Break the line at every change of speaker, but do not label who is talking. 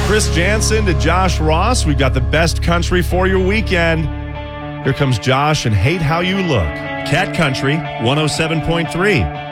Chris Jansen to Josh Ross. We've got the best country for your weekend. Here comes Josh and Hate How You Look. Cat Country 107.3.